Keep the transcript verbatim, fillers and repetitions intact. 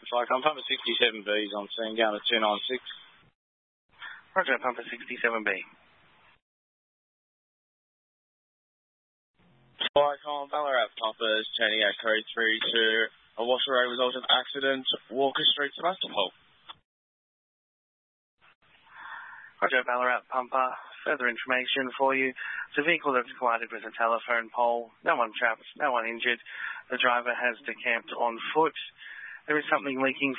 Cyclone Pumper sixty-seven B is on scene, going to two nine six. Roger, Pumper sixty-seven B. Cyclone Ballarat Pumper is turning at code three to a washer road result of accident, Walker Street, Sebastopol. Roger, Ballarat Pumper. Further information for you. The vehicle that's collided with a telephone pole. No one trapped, no one injured. The driver has decamped on foot. There is something leaking